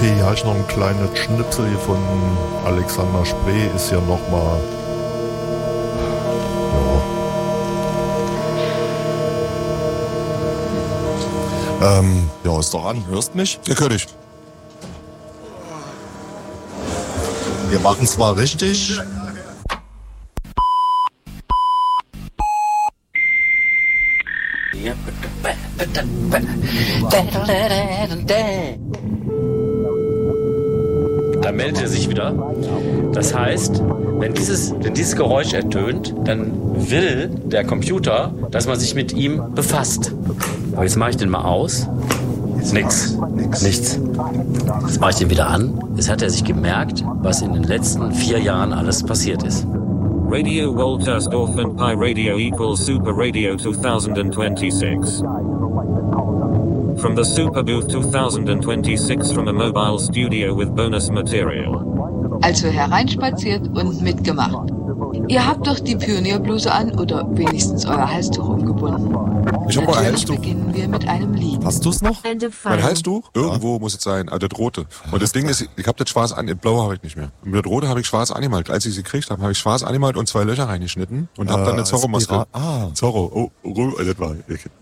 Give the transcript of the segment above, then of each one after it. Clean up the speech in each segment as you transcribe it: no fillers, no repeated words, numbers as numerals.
Okay, hier habe ich noch ein kleines Schnipsel hier von Alexander Spree, ist ja nochmal... Ja, ist doch an. Hörst mich? Ja, hör dich. Wir machen es mal richtig. Da meldet er sich wieder. Das heißt, wenn dieses Geräusch ertönt, dann will der Computer, dass man sich mit ihm befasst. Aber jetzt mache ich den mal aus. Nichts. Jetzt mache ich den wieder an. Jetzt hat er sich gemerkt, was in den letzten 4 Jahren alles passiert ist. Radio Woltersdorf and Pi Radio equals Super Radio 2026. From the Super Booth 2026 from a mobile studio with bonus material. Also hereinspaziert und mitgemacht. Ihr habt doch die Pionierbluse an oder wenigstens euer Halstuch umgebunden. Ich hab mein Halstuch. Beginnen wir mit einem Lied. Hast du es noch? Mein Halstuch? Irgendwo muss es sein. Also das rote. Und das Ding ist, ich habe das schwarz an, das blaue habe ich nicht mehr. Und das rote habe ich schwarz angemalt. Als ich sie gekriegt habe, habe ich schwarz angemalt und 2 Löcher reingeschnitten und habe dann eine Zorro-Maske. Zorro. Das war...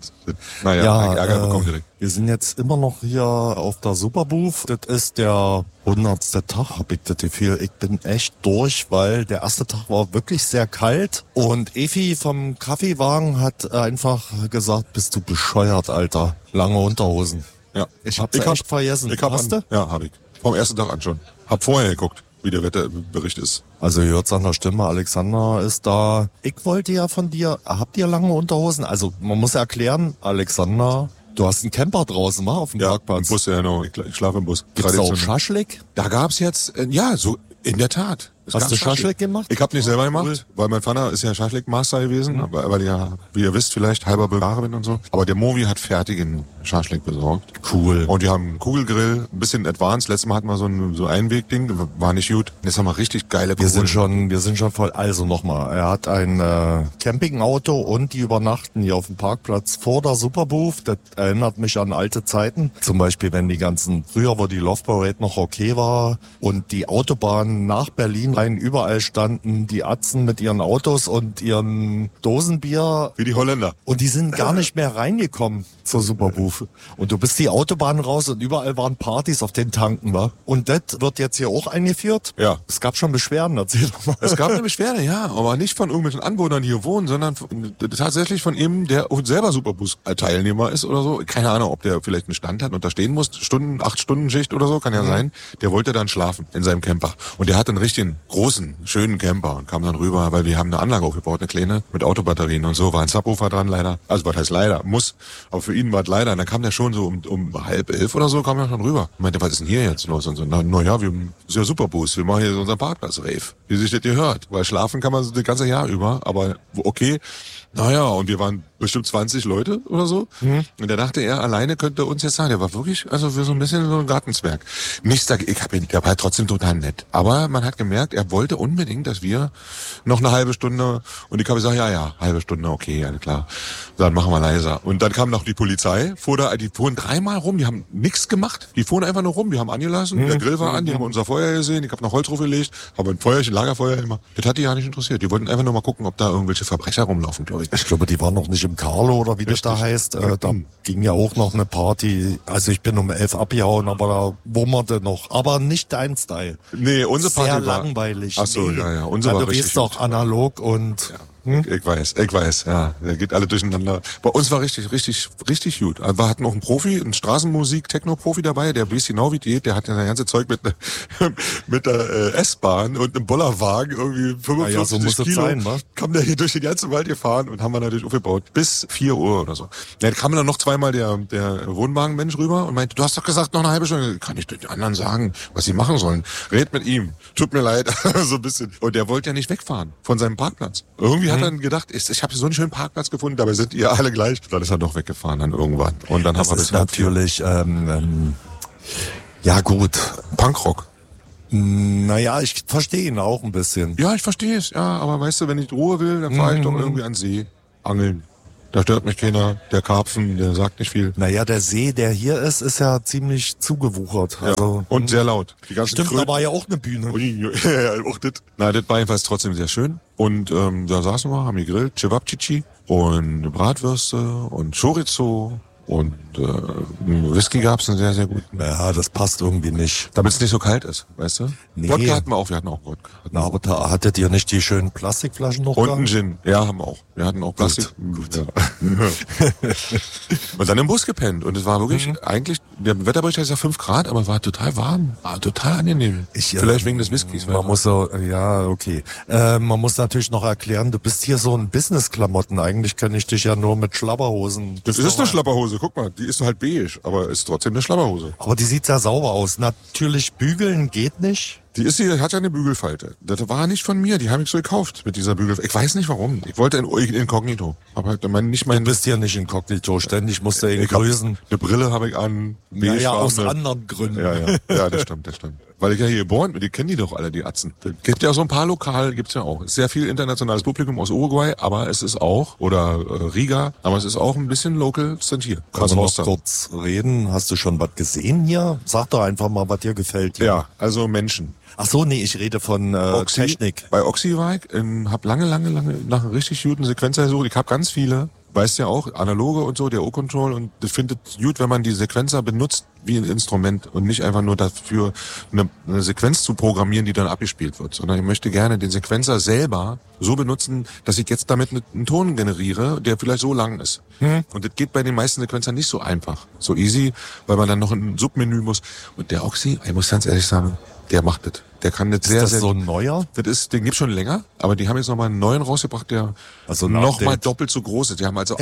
Naja, Ja, Ärger bekommen direkt. Wir sind jetzt immer noch hier auf der Superbooth. Das ist der 100. Tag, hab ich das Gefühl. Ich bin echt durch, weil der erste Tag war wirklich sehr kalt. Und Efi vom Kaffeewagen hat einfach gesagt, bist du bescheuert, Alter. Lange Unterhosen. Ja. Ich hab's echt vergessen. Hast du? Ja, hab ich. Vom ersten Tag an schon. Hab vorher geguckt, wie der Wetterbericht ist. Also ihr hört's an der Stimme, Alexander ist da. Ich wollte ja von dir, habt ihr lange Unterhosen? Also man muss erklären, Alexander, du hast einen Camper draußen, mal auf dem Parkplatz. Im Bus, ja genau. Ich schlafe im Bus. Gibt's auch Schaschlik? Da gab's jetzt, ja, so in der Tat. Hast du Schaschlik gemacht? Ich habe nicht selber gemacht, weil mein Vater ist ja Schaschlik-Master gewesen, weil ich ja, wie ihr wisst, vielleicht halber Bulgare bin und so. Aber der Movi hat fertigen Schaschlik besorgt. Cool. Und die haben einen Kugelgrill, ein bisschen advanced. Letztes Mal hatten wir so ein Einwegding, war nicht gut. Jetzt haben wir richtig geile Wir sind schon voll. Also nochmal, er hat ein Campingauto und die übernachten hier auf dem Parkplatz vor der Superbooth. Das erinnert mich an alte Zeiten. Zum Beispiel, wenn die ganzen, früher, wo die Love Parade noch okay war und die Autobahnen nach Berlin rein, überall standen die Atzen mit ihren Autos und ihren Dosenbier. Wie die Holländer. Und die sind gar nicht mehr reingekommen zur Superbooth. Und du bist die Autobahn raus und überall waren Partys auf den Tanken, wa? Und das wird jetzt hier auch eingeführt? Ja. Es gab schon Beschwerden, erzähl doch mal. Es gab eine Beschwerde, ja, aber nicht von irgendwelchen Anwohnern, die hier wohnen, sondern tatsächlich von ihm, der selber Superbus-Teilnehmer ist oder so. Keine Ahnung, ob der vielleicht einen Stand hat und da stehen muss, 8-Stunden-Schicht oder so, kann ja sein. Der wollte dann schlafen in seinem Camper. Und der hat einen richtigen großen, schönen Camper und kam dann rüber, weil wir haben eine Anlage aufgebaut, eine kleine, mit Autobatterien und so, war ein Subwoofer dran leider. Also was heißt leider, muss, aber für ihn war es leider. Und dann kam der schon so um 10:30 oder so, kam er schon rüber. Und meinte, was ist denn hier jetzt los? Und so, na ja, wir ist ja Superboost, wir machen hier so unseren Parkplatz-Rave, wie sich das gehört. Weil schlafen kann man das ganze Jahr über, aber okay. Naja, und wir waren bestimmt 20 Leute oder so. Und da dachte er, alleine könnte uns jetzt sagen, der war wirklich, also für so ein bisschen so ein Gartenzwerg. Nichts dagegen, der war trotzdem total nett. Aber man hat gemerkt, er wollte unbedingt, dass wir noch eine halbe Stunde, und ich habe gesagt, ja, halbe Stunde, okay, alles klar. Dann machen wir leiser. Und dann kam noch die Polizei, die fuhren 3-mal rum, die haben nichts gemacht. Die fuhren einfach nur rum, die haben angelassen, der Grill war an, die haben unser Feuer gesehen, ich habe noch Holz draufgelegt, habe ein Feuerchen, Lagerfeuer immer. Das hat die ja nicht interessiert. Die wollten einfach nur mal gucken, ob da irgendwelche Verbrecher rumlaufen, glaube ich. Ich glaube, die waren noch nicht im Carlo oder wie das da heißt. Da ging ja auch noch eine Party. Also ich bin um 11 abgehauen, aber da wummerte noch. Aber nicht dein Style. Nee, unsere Party sehr war langweilig. Ach so, nee. ja. Unsere war du richtig bist doch analog und... Ja. Ich weiß, ja. Der geht alle durcheinander. Bei uns war richtig gut. Wir hatten auch einen Profi, einen Straßenmusik-Techno-Profi dabei, der weiß genau wie geht. Der hat ja das ganze Zeug mit der S-Bahn und einem Bollerwagen irgendwie 45 ja, so muss Kilo. Es sein, wa? Kam der hier durch den ganzen Wald gefahren und haben wir natürlich aufgebaut. Bis 4 Uhr oder so. Ja, da kam dann noch 2-mal der Wohnwagenmensch rüber und meinte, du hast doch gesagt, noch eine halbe Stunde. Kann ich den anderen sagen, was sie machen sollen? Red mit ihm. Tut mir leid. So ein bisschen. Und der wollte ja nicht wegfahren von seinem Parkplatz. Irgendwie hat er gedacht, ich habe so einen schönen Parkplatz gefunden, dabei sind ihr alle gleich. Dann ist er doch weggefahren dann irgendwann. Und dann das haben wir ist natürlich, ja gut. Punkrock. Naja, ich verstehe ihn auch ein bisschen. Ja, ich verstehe es. Ja, aber weißt du, wenn ich Ruhe will, dann fahre ich doch irgendwie an See. Angeln. Da stört mich keiner. Der Karpfen, der sagt nicht viel. Naja, der See, der hier ist ja ziemlich zugewuchert. Ja. Also, Und sehr laut. Die ganzen stimmt, Kröten. da war ja auch eine Bühne. Ja, auch das. Na, das war jedenfalls trotzdem sehr schön. Und da saßen wir, haben gegrillt, Cevapcici und Bratwürste und Chorizo und Whisky gab's einen sehr, sehr guten. Ja, das passt irgendwie nicht. Damit es nicht so kalt ist, weißt du? Nee. Wodka hatten wir auch, wir hatten auch Wodka. Na, aber da hattet ihr nicht die schönen Plastikflaschen noch Und da? einen Gin. Ja, haben wir auch. Wir hatten auch Plastik. Gut. Ja. Und dann im Bus gepennt. Und es war wirklich eigentlich, der Wetterbericht ist ja 5 Grad, aber es war total warm. War total angenehm. Vielleicht wegen des Whiskys. Man muss so, ja, okay. Man muss natürlich noch erklären, du bist hier so ein Business-Klamotten. Eigentlich kenne ich dich ja nur mit Schlabberhosen. Das ist eine Schlapperhose, guck mal. Die ist halt beige, aber ist trotzdem eine Schlapperhose. Aber die sieht sehr sauber aus. Natürlich bügeln geht nicht. Die hat ja eine Bügelfalte. Das war nicht von mir, die habe ich so gekauft mit dieser Bügelfalte. Ich weiß nicht warum. Ich wollte inkognito. Aber halt nicht mein. Du bist hier nicht inkognito, ständig musst du ihn grüßen. Eine Brille habe ich an. Ja, aus anderen Gründen. Ja, das stimmt. Weil ich ja hier geboren bin, die kennen die doch alle, die Atzen. Gibt ja so ein paar Lokal, gibt's ja auch. Ist sehr viel internationales Publikum aus Uruguay, aber es ist auch, oder Riga, aber es ist auch ein bisschen local, sind hier. Können wir noch kurz reden? Hast du schon was gesehen hier? Sag doch einfach mal, was dir gefällt hier. Ja, also Menschen. Ach so, nee, ich rede von Technik. Bei Oxy war ich, hab lange nach einem richtig guten Sequenzer gesucht. Ich hab ganz viele, weißt ja auch, analoge und so, der O-Control, und das findet gut, wenn man die Sequenzer benutzt wie ein Instrument und nicht einfach nur dafür eine Sequenz zu programmieren, die dann abgespielt wird, sondern ich möchte gerne den Sequenzer selber so benutzen, dass ich jetzt damit einen Ton generiere, der vielleicht so lang ist. Und das geht bei den meisten Sequenzern nicht so einfach, so easy, weil man dann noch in ein Submenü muss. Und der Oxy, ich muss ganz ehrlich sagen, der macht das. Der kann das sehr, sehr... Ist das so ein neuer? Den gibt's schon länger, aber die haben jetzt nochmal einen neuen rausgebracht, der nochmal doppelt so groß ist. Die haben also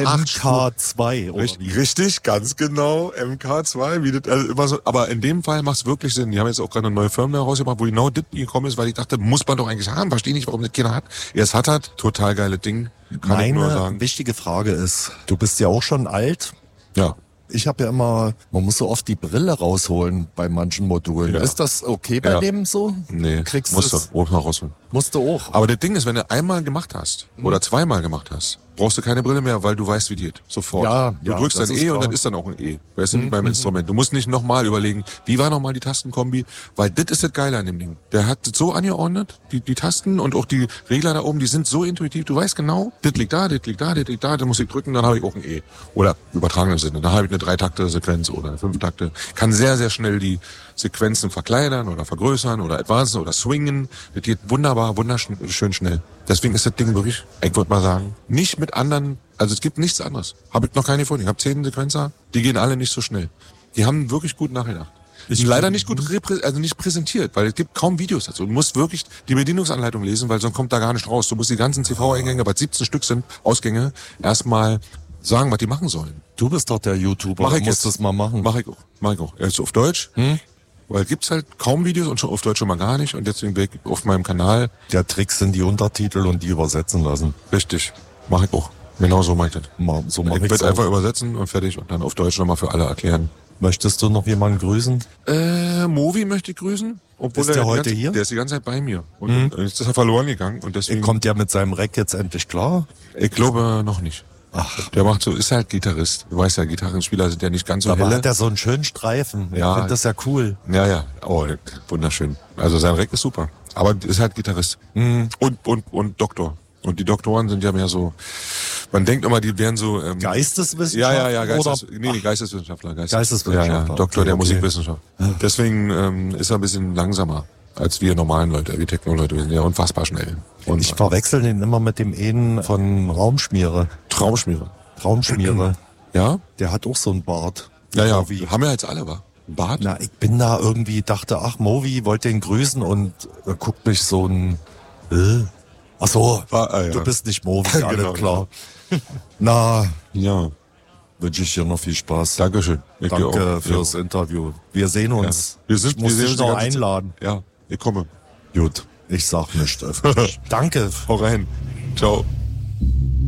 MK2, oder wie? Richtig, ganz genau. MK2, wie das immer so. Aber in dem Fall macht's wirklich Sinn. Die haben jetzt auch gerade eine neue Firmware rausgebracht, wo genau das gekommen ist, weil ich dachte, muss man doch eigentlich haben. Verstehe nicht, warum das keiner hat. Erst hat er, total geiles Ding. Kann ich nur sagen. Meine wichtige Frage ist, du bist ja auch schon alt. Ja. Ich habe ja immer, man muss so oft die Brille rausholen bei manchen Modulen. Ja. Ist das okay bei dem so? Nee, musst du auch mal rausholen. Musst du auch. Aber das Ding ist, wenn du einmal gemacht hast oder zweimal gemacht hast, brauchst du keine Brille mehr, weil du weißt, wie die geht. Sofort. Ja, du drückst ein E und dann ist dann auch ein E. Weißt du, wie beim Instrument. Du musst nicht nochmal überlegen, wie war nochmal die Tastenkombi, weil das ist das Geile an dem Ding. Der hat das so angeordnet, die Tasten und auch die Regler da oben, die sind so intuitiv. Du weißt genau, das liegt da, das liegt da, das liegt da, da muss ich drücken, dann habe ich auch ein E. Oder übertragenen Sinne. Dann habe ich eine 3-Takte-Sequenz oder eine 5-Takte. Kann sehr, sehr schnell die Sequenzen verkleinern oder vergrößern oder advancen oder swingen. Das geht wunderbar, wunderschön schnell. Deswegen ist das Ding wirklich, ich würde mal sagen, nicht mit anderen, also es gibt nichts anderes. Habe ich noch keine gefunden. Ich habe 10 Sequenzer, die gehen alle nicht so schnell. Die haben wirklich gut nachgedacht. Ist leider nicht gut nicht präsentiert, weil es gibt kaum Videos dazu. Du musst wirklich die Bedienungsanleitung lesen, weil sonst kommt da gar nicht raus. Du musst die ganzen CV-Eingänge, was 17 Stück sind, Ausgänge, erstmal sagen, was die machen sollen. Du bist doch der YouTuber, Mach ich musst das mal machen. Mach ich auch. Jetzt auf Deutsch. Weil gibt's halt kaum Videos und schon auf Deutsch schon mal gar nicht. Und deswegen bin ich auf meinem Kanal. Der Trick sind die Untertitel und die übersetzen lassen. Richtig. Mach ich auch. Genau so mach ich das. So mach ich werde einfach übersetzen und fertig und dann auf Deutsch nochmal für alle erklären. Möchtest du noch jemanden grüßen? Movi möchte ich grüßen. Obwohl ist der heute hier? Der ist die ganze Zeit bei mir. Und jetzt ist er verloren gegangen. Und deswegen. Kommt der mit seinem Rack jetzt endlich klar? Ich glaube noch nicht. Ach. Der macht so, ist halt Gitarrist. Du weißt ja, Gitarrenspieler sind ja nicht ganz so Aber helle. hat er so einen schönen Streifen. Ja. Ich finde das ja cool. Ja. Oh, wunderschön. Also sein Rack ist super. Aber ist halt Gitarrist. Und Doktor. Und die Doktoren sind ja mehr so, man denkt immer, die wären so... Geisteswissenschaftler? Ja, Geisteswissenschaftler. Geisteswissenschaftler. Ja, Doktor der Okay. Musikwissenschaft. Deswegen ist er ein bisschen langsamer als wir normalen Leute, wir Techno-Leute. Wir sind ja unfassbar schnell. Und Ich verwechsel den immer mit dem einen von Raumschmiere. Traumschmiere. Ja? Der hat auch so einen Bart. Ja, Movi. haben wir jetzt alle, wa? Ein Bart? Na, ich bin da irgendwie, dachte, ach, Movi wollte ihn grüßen und guckt mich so ein... Ach so, Ja. du bist nicht Movi, alles Genau. klar. Na, Ja. wünsche ich dir noch viel Spaß. Dankeschön. Ich dir Danke auch. fürs Interview. Wir sehen uns. Wir Ich muss sehen dich uns die noch ganze Zeit. einladen. Ja, ich komme. Gut, ich sag nicht öffentlich. Danke. Hau rein. Ciao.